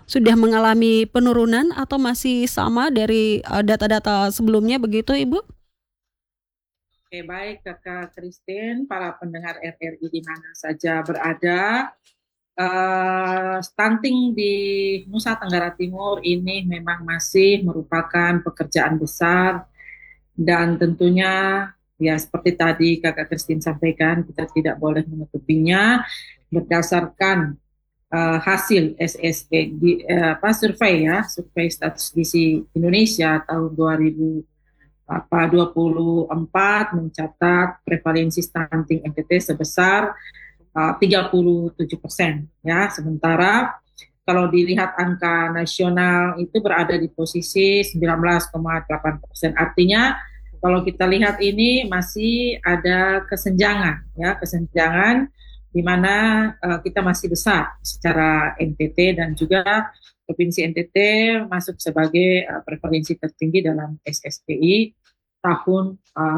sudah mengalami penurunan atau masih sama dari data-data sebelumnya begitu, Ibu? Oke, baik Kakak Christine, para pendengar RRI di mana saja berada. Stunting di Nusa Tenggara Timur ini memang masih merupakan pekerjaan besar dan tentunya ya seperti tadi Kakak Christine sampaikan kita tidak boleh menutupinya berdasarkan hasil SSG survei status gizi Indonesia tahun 2024 mencatat prevalensi stunting NTT sebesar 37%, ya. Sementara kalau dilihat angka nasional itu berada di posisi 19,8%. Artinya kalau kita lihat ini masih ada kesenjangan, ya, kesenjangan di mana kita masih besar secara NTT dan juga Provinsi NTT masuk sebagai prevalensi tertinggi dalam SSPI tahun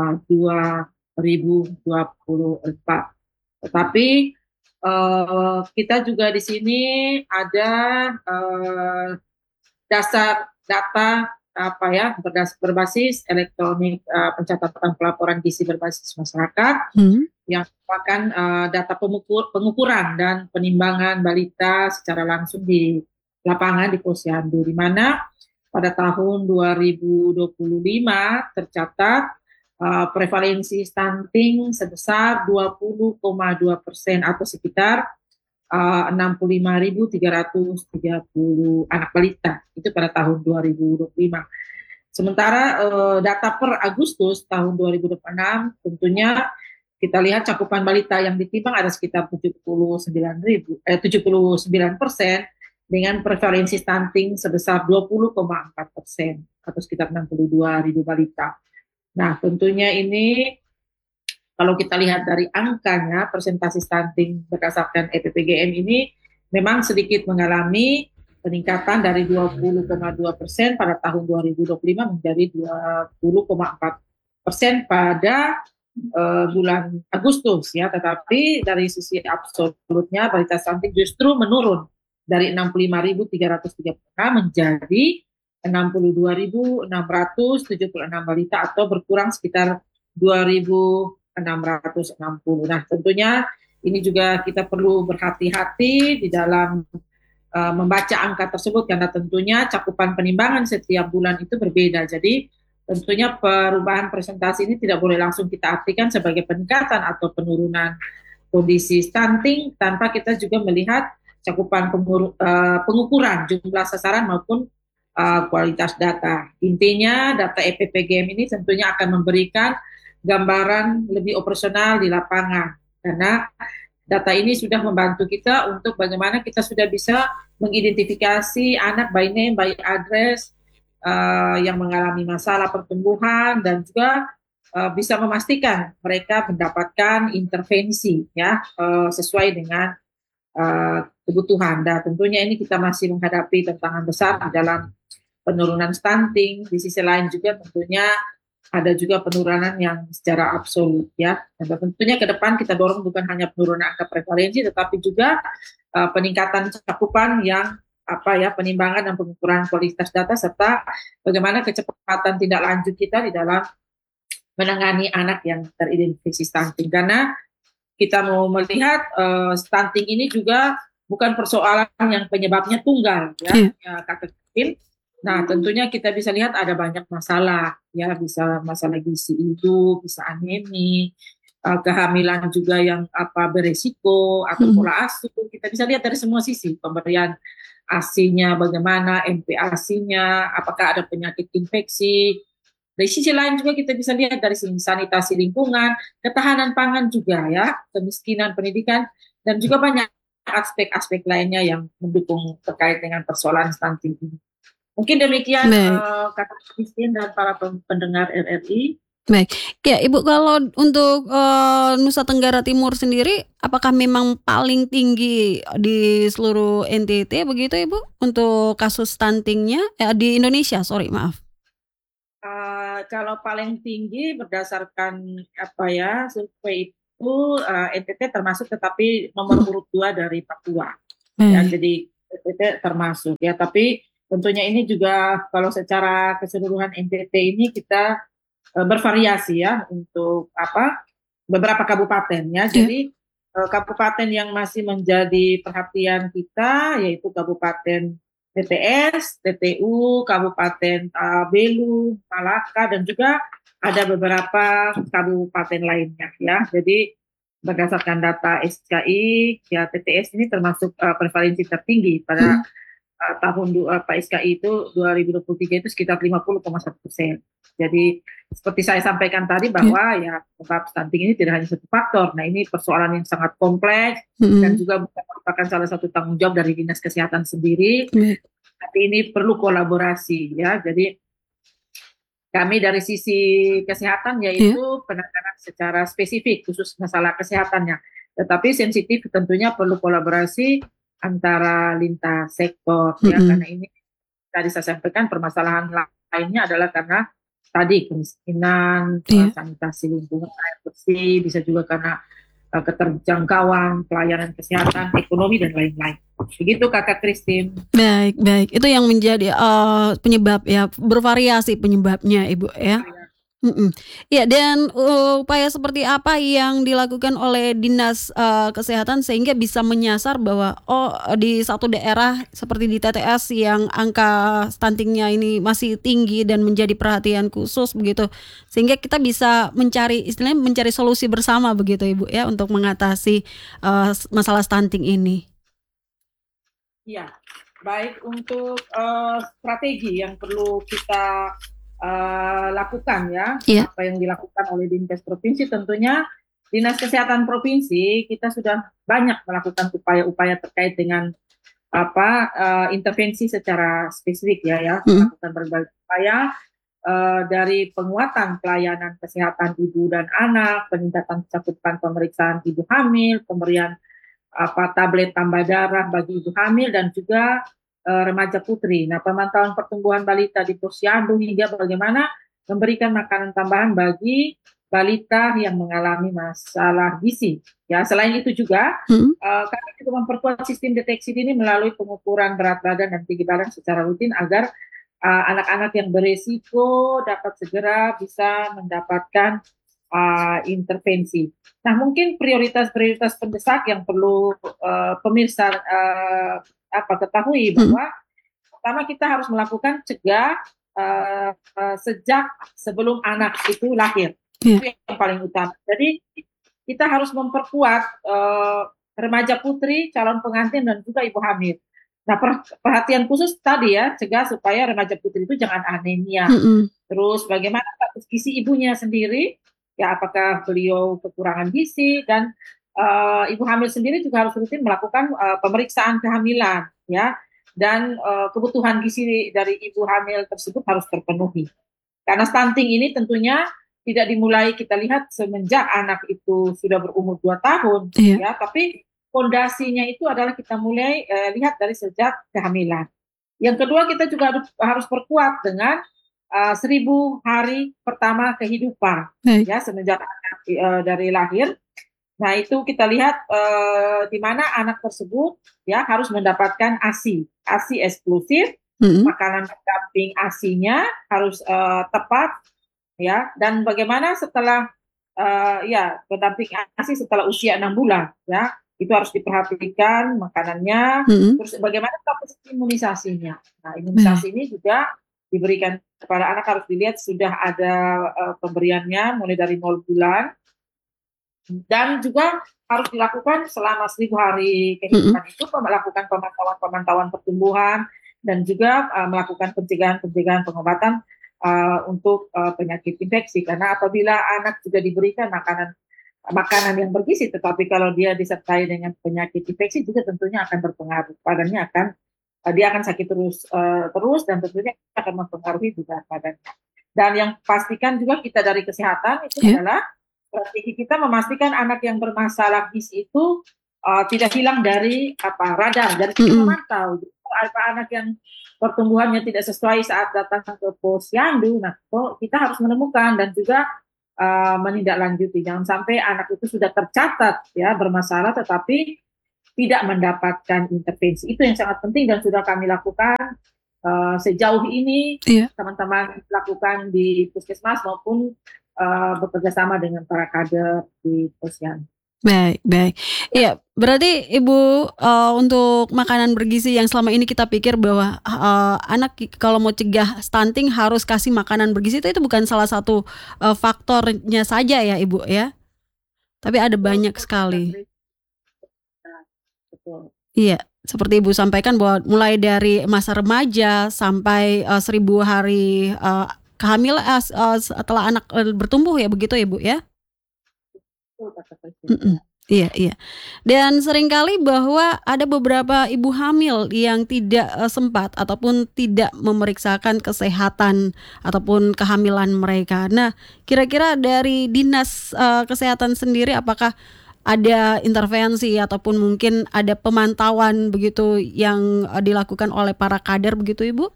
2024. Tetapi kita juga di sini ada dasar data apa ya berbasis elektronik pencatatan pelaporan gizi berbasis masyarakat yang merupakan data pengukuran dan penimbangan balita secara langsung di lapangan di Posyandu, di mana pada tahun 2025 tercatat prevalensi stunting sebesar 20,2% atau sekitar 65.330 anak balita itu pada tahun 2025. Sementara data per Agustus tahun 2026 tentunya kita lihat cakupan balita yang ditimbang ada sekitar 79% dengan prevalensi stunting sebesar 20,4% atau sekitar 62.000 balita. Nah, tentunya ini kalau kita lihat dari angkanya, presentasi stunting berdasarkan EPPGM ini memang sedikit mengalami peningkatan dari 20,2% pada tahun 2025 menjadi 20,4% pada bulan Agustus, ya. Tetapi dari sisi absolutnya balita stunting justru menurun dari 65.336 menjadi 62.676 balita atau berkurang sekitar 2.660. Nah, tentunya ini juga kita perlu berhati-hati di dalam membaca angka tersebut karena tentunya cakupan penimbangan setiap bulan itu berbeda. Jadi tentunya perubahan presentasi ini tidak boleh langsung kita artikan sebagai peningkatan atau penurunan kondisi stunting tanpa kita juga melihat cakupan pengukuran jumlah sasaran maupun kualitas data. Intinya data EPPGM ini tentunya akan memberikan gambaran lebih operasional di lapangan karena data ini sudah membantu kita untuk bagaimana kita sudah bisa mengidentifikasi anak by name, by address yang mengalami masalah pertumbuhan dan juga bisa memastikan mereka mendapatkan intervensi ya sesuai dengan kebutuhan. Dan tentunya ini kita masih menghadapi tantangan besar di dalam penurunan stunting. Di sisi lain juga tentunya ada juga penurunan yang secara absolut ya. Dan tentunya ke depan kita dorong bukan hanya penurunan angka prevalensi tetapi juga peningkatan cakupan yang penimbangan dan pengukuran kualitas data serta bagaimana kecepatan tindak lanjut kita di dalam menangani anak yang teridentifikasi stunting karena kita mau melihat stunting ini juga bukan persoalan yang penyebabnya tunggal ya, Kak Kecil. Nah, tentunya kita bisa lihat ada banyak masalah ya, bisa masalah gizi hidup, bisa anemi, kehamilan juga yang beresiko atau pola asuh. Kita bisa lihat dari semua sisi pemberian ASI-nya bagaimana, MPASI-nya, apakah ada penyakit infeksi. Dari sisi lain juga kita bisa lihat dari sisi sanitasi lingkungan, ketahanan pangan juga ya, kemiskinan pendidikan, dan juga banyak aspek-aspek lainnya yang mendukung terkait dengan persoalan stunting ini. Mungkin demikian kata Christine dan para pendengar RRI. Baik, ya Ibu, kalau untuk Nusa Tenggara Timur sendiri, apakah memang paling tinggi di seluruh NTT begitu Ibu untuk kasus stuntingnya di Indonesia? Sorry, maaf. Kalau paling tinggi berdasarkan survei itu NTT termasuk tetapi nomor urut 2 dari Papua. Ya, jadi NTT termasuk ya, tapi tentunya ini juga kalau secara keseluruhan NTT ini kita bervariasi ya untuk beberapa kabupaten ya. Ya. Jadi kabupaten yang masih menjadi perhatian kita yaitu Kabupaten TTS, TTU, Kabupaten Belu, Malaka, dan juga ada beberapa kabupaten lainnya ya. Jadi berdasarkan data SKI, ya TTS ini termasuk prevalensi tertinggi pada Mm, PSKI itu 2023 itu sekitar 50,1%. Jadi seperti saya sampaikan tadi ya. bahwa ya penyebab stunting ini tidak hanya satu faktor. Nah, ini persoalan yang sangat kompleks dan Mm, juga merupakan salah satu tanggung jawab dari Dinas Kesehatan sendiri. baik. Tapi ini perlu kolaborasi ya. Jadi kami dari sisi kesehatan Ya. yaitu penanganan secara spesifik khusus masalah kesehatannya. Tetapi sensitif tentunya perlu kolaborasi antara lintas sektor ya, Mm, karena ini tadi saya sampaikan permasalahan lainnya adalah karena tadi kemiskinan, ya. sanitasi lingkungan air bersih, bisa juga karena keterjangkauan pelayanan kesehatan, ekonomi dan lain-lain. Begitu Kakak Christine. Baik, baik. Itu yang menjadi penyebab ya, bervariasi penyebabnya Ibu ya. Mhm. Iya, dan upaya seperti apa yang dilakukan oleh Dinas Kesehatan sehingga bisa menyasar bahwa, di satu daerah seperti di TTS yang angka stunting-nya ini masih tinggi dan menjadi perhatian khusus begitu, sehingga kita bisa mencari istilahnya mencari solusi bersama begitu Ibu ya untuk mengatasi, masalah stunting ini. Iya, baik untuk strategi yang perlu kita lakukan ya, Iya. apa yang dilakukan oleh Dinkes Provinsi tentunya Dinas Kesehatan Provinsi kita sudah banyak melakukan upaya-upaya terkait dengan intervensi secara spesifik ya, Mhm. melakukan berbagai upaya dari penguatan pelayanan kesehatan ibu dan anak, peningkatan cakupan pemeriksaan ibu hamil, pemberian tablet tambah darah bagi ibu hamil dan juga remaja putri. Nah, pemantauan pertumbuhan balita di posyandu hingga bagaimana memberikan makanan tambahan bagi balita yang mengalami masalah gizi. Ya, selain itu juga Mhm. kami juga memperkuat sistem deteksi dini melalui pengukuran berat badan dan tinggi badan secara rutin agar anak-anak yang beresiko dapat segera bisa mendapatkan intervensi. Nah, mungkin prioritas-prioritas pendesak yang perlu pemirsa ketahui Mhm. bahwa pertama kita harus melakukan cegah sejak sebelum anak itu lahir. Iya. Itu yang paling utama. Jadi kita harus memperkuat remaja putri, calon pengantin dan juga ibu hamil. Nah, perhatian khusus tadi ya, cegah supaya remaja putri itu jangan anemia. Mhm. Terus bagaimana status gizi ibunya sendiri, ya apakah beliau kekurangan gizi dan ibu hamil sendiri juga harus rutin melakukan pemeriksaan kehamilan, ya. Dan kebutuhan gizi dari ibu hamil tersebut harus terpenuhi. Karena stunting ini tentunya tidak dimulai kita lihat semenjak anak itu sudah berumur 2 tahun, Iya. ya, tapi fondasinya itu adalah kita mulai lihat dari sejak kehamilan. Yang kedua kita juga harus perkuat dengan 1.000 hari pertama kehidupan, Baik. ya semenjak anak dari lahir. Nah itu kita lihat di mana anak tersebut ya harus mendapatkan ASI eksklusif, Mhm. makanan pendamping ASINya harus tepat ya, dan bagaimana setelah ya pendamping ASI setelah usia 6 bulan ya itu harus diperhatikan makanannya, Mhm. terus bagaimana status imunisasinya. Nah Baik. imunisasi ini juga diberikan kepada anak harus dilihat sudah ada pemberiannya mulai dari 0 bulan dan juga harus dilakukan selama 1.000 hari Mhm. kehidupan itu melakukan pemantauan pertumbuhan dan juga melakukan pencegahan pengobatan untuk penyakit infeksi karena apabila anak juga diberikan makanan yang bergizi tetapi kalau dia disertai dengan penyakit infeksi juga tentunya akan berpengaruh badannya akan dia akan sakit terus dan tentunya akan mempengaruhi juga badannya. Dan yang pastikan juga kita dari kesehatan itu Iya. adalah strategi kita memastikan anak yang bermasalah gizi itu tidak hilang dari radar, dari kita Mhm. memantau. Anak yang pertumbuhannya tidak sesuai saat datang ke posyandu, nah kita harus menemukan dan juga menindaklanjuti. Jangan sampai anak itu sudah tercatat ya bermasalah, tetapi tidak mendapatkan intervensi. Itu yang sangat penting dan sudah kami lakukan sejauh ini. Iya. Teman-teman lakukan di puskesmas maupun bekerja sama dengan para kader di posyandu. Baik, baik. Iya, berarti Ibu, untuk makanan bergizi yang selama ini kita pikir bahwa, anak kalau mau cegah stunting harus kasih makanan bergizi, itu bukan salah satu, faktornya saja ya, Ibu, ya? Tapi ada banyak sekali. Betul. Iya, seperti Ibu sampaikan bahwa mulai dari masa remaja sampai, 1000 hari, setelah anak, bertumbuh ya, begitu ya, Bu, ya? Betul kata Presiden. Iya, iya. Dan seringkali bahwa ada beberapa ibu hamil yang tidak, sempat ataupun tidak memeriksakan kesehatan ataupun kehamilan mereka. Nah, kira-kira dari Dinas, Kesehatan sendiri apakah ada intervensi ataupun mungkin ada pemantauan begitu yang, dilakukan oleh para kader begitu, Ibu?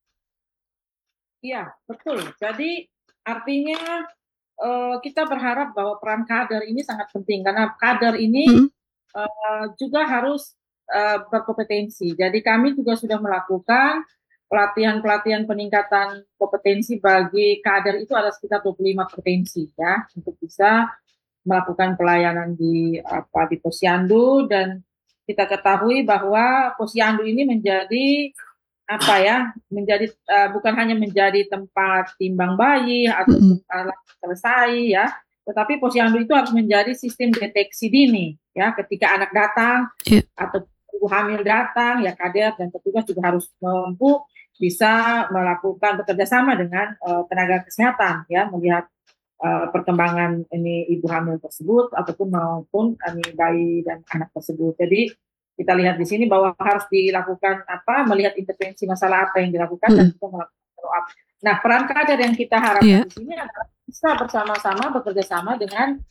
Iya, betul. Jadi artinya kita berharap bahwa peran kader ini sangat penting karena kader ini juga harus berkompetensi. Jadi kami juga sudah melakukan pelatihan-pelatihan peningkatan kompetensi bagi kader itu ada sekitar 25 kompetensi ya untuk bisa melakukan pelayanan di posyandu dan kita ketahui bahwa posyandu ini menjadi bukan hanya menjadi tempat timbang bayi atau tempat selesai ya, tetapi posyandu itu harus menjadi sistem deteksi dini ya, ketika anak datang atau ibu hamil datang ya, kader dan petugas juga harus mampu bisa melakukan bekerja sama dengan tenaga kesehatan ya, melihat perkembangan ini ibu hamil tersebut maupun bayi dan anak tersebut. Jadi kita lihat di sini bahwa harus dilakukan melihat intervensi masalah apa yang dilakukan dan juga melakukan follow up. Nah, peran kader yang kita harapkan di sini adalah bisa bersama-sama bekerja sama dengan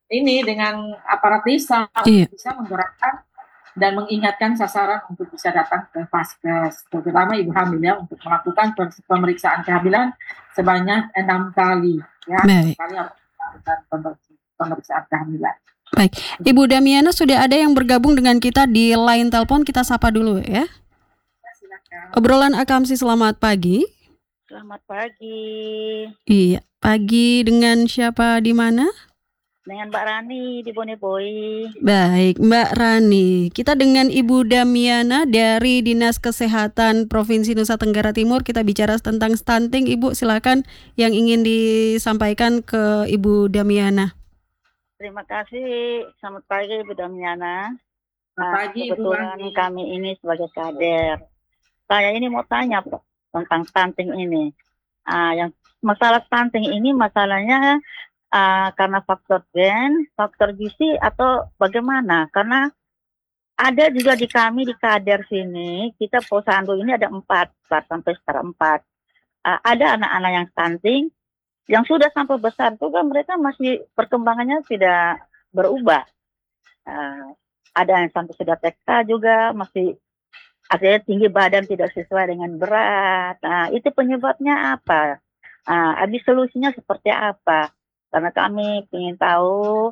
aparat desa bisa menggerakkan dan mengingatkan sasaran untuk bisa datang ke vaskes, terutama ibu hamil ya, untuk melakukan pemeriksaan kehamilan sebanyak 6 kali ya. 6 kali harus melakukan pemeriksaan kehamilan. Baik, Ibu Damiana sudah ada yang bergabung dengan kita di line telepon, kita sapa dulu ya. Silakan. Obrolan Akamsi, selamat pagi. Selamat pagi. Iya, pagi dengan siapa di mana? Dengan Mbak Rani di Bonepoi. Baik, Mbak Rani. Kita dengan Ibu Damiana dari Dinas Kesehatan Provinsi Nusa Tenggara Timur. Kita bicara tentang stunting. Ibu, silakan yang ingin disampaikan ke Ibu Damiana. Terima kasih. Selamat pagi Ibu Damiana. Selamat pagi, kebetulan kami ini sebagai kader. Saya ini mau tanya tentang stunting ini. Yang masalah stunting ini masalahnya karena faktor gen, faktor gizi atau bagaimana? Karena ada juga di kami di kader sini, kita posyandu ini ada 4 sampai sekarang 4. Ada anak-anak yang stunting, yang sudah sampai besar juga mereka masih perkembangannya tidak berubah. Ada yang sampai sudah TK juga masih artinya tinggi badan tidak sesuai dengan berat. Itu penyebabnya apa? Habis solusinya seperti apa? Karena kami ingin tahu,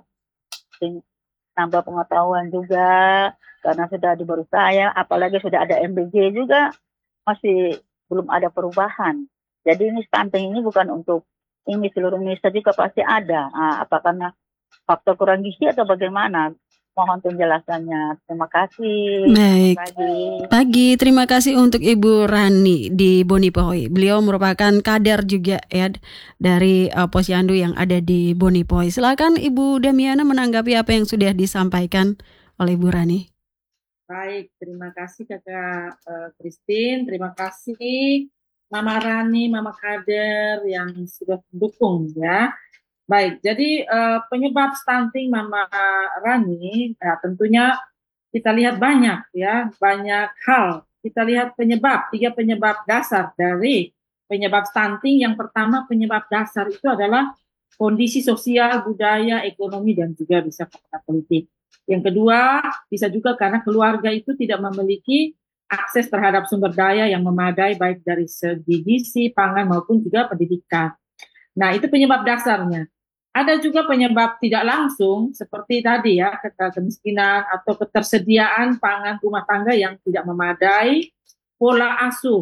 nambah pengetahuan juga, karena sudah di baru saya, apalagi sudah ada MBG juga, masih belum ada perubahan. Jadi ini stunting ini bukan untuk ini seluruh Indonesia juga pasti ada. Apa karena faktor kurang gizi atau bagaimana? Mohon penjelasannya. Terima kasih. Baik. Pagi, terima kasih untuk Ibu Rani di Bonipoi. Beliau merupakan kader juga ya dari posyandu yang ada di Bonipoi. Silakan Ibu Damiana menanggapi apa yang sudah disampaikan oleh Ibu Rani. Baik, terima kasih Kakak Christine. Terima kasih Mama Rani, Mama Kader yang sudah mendukung ya. Baik, jadi penyebab stunting Mama Rani tentunya kita lihat banyak hal. Kita lihat 3 penyebab dasar dari penyebab stunting. Yang pertama, penyebab dasar itu adalah kondisi sosial, budaya, ekonomi, dan juga bisa faktor politik. Yang kedua, bisa juga karena keluarga itu tidak memiliki akses terhadap sumber daya yang memadai baik dari segi gizi, pangan maupun juga pendidikan. Nah, itu penyebab dasarnya. Ada juga penyebab tidak langsung seperti tadi ya, kemiskinan atau ketersediaan pangan rumah tangga yang tidak memadai, pola asuh